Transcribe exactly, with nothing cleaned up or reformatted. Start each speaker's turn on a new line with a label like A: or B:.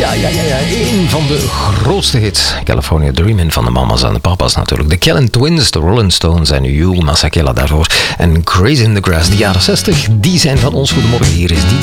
A: Ja, ja, ja, ja. Een van de grootste hits. California Dreamin' van de mama's en de papa's natuurlijk. De Kellen Twins, de Rolling Stones en Hugh Masekela daarvoor. En Crazy in the Grass, de jaren zestig, die zijn van ons. Goedemorgen, hier is die.